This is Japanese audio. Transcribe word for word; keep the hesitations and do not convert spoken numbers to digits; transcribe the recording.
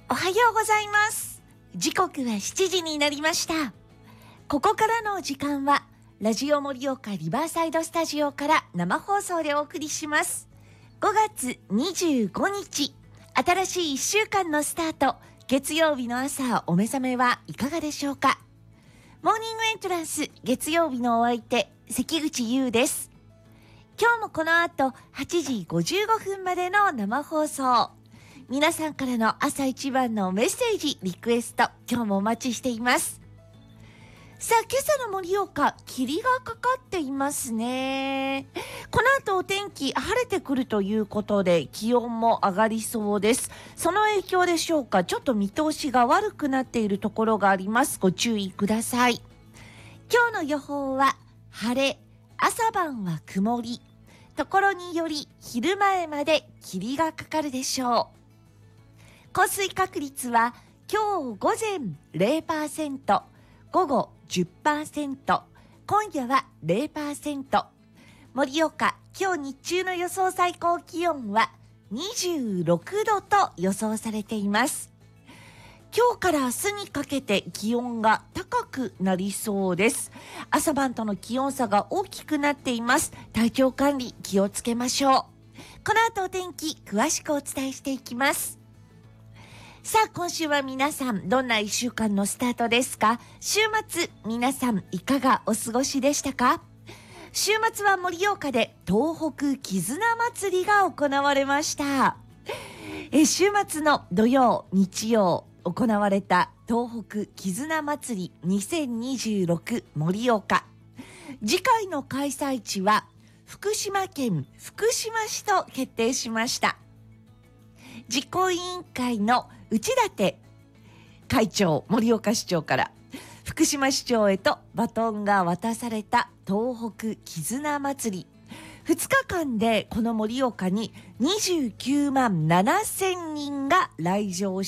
おはようございます。時刻はしちじになりました。ここからの時間はラジオ盛岡リバーサイドスタジオから生放送でお送りします。ごがつにじゅうごにち、新しいいっしゅうかんのスタート、月曜日の朝お目覚めはいかがでしょうか。モーニングエントランス月曜日のお相手、関口優です。今日もこの後はちじごじゅうごふんまでの生放送、皆さんからの朝一番のメッセージ、リクエスト、今日もお待ちしています。さあ、今朝の盛岡、霧がかかっていますね。この後お天気晴れてくるということで気温も上がりそうです。その影響でしょうか、ちょっと見通しが悪くなっているところがあります。ご注意ください。今日の予報は晴れ、朝晩は曇り、ところにより昼前まで霧がかかるでしょう。降水確率は今日午前 ゼロパーセント、午後 じゅっパーセント、今夜は ゼロパーセント。盛岡、今日日中の予想最高気温はにじゅうろくどと予想されています。今日から明日にかけて気温が高くなりそうです。朝晩との気温差が大きくなっています。体調管理気をつけましょう。この後お天気詳しくお伝えしていきます。さあ、今週は皆さんどんないっしゅうかんのスタートですか。週末皆さんいかがお過ごしでしたか。週末は盛岡で東北絆祭りが行われました。え週末の土曜日曜行われた東北絆祭りにせんにじゅうろく盛岡、次回の開催地は福島県福島市と決定しました。実行委員会の内館会長、盛岡市長から福島市長へとバトンが渡された東北絆祭り、ふつかかんでこの盛岡ににじゅうきゅうまんななせんにんが来場し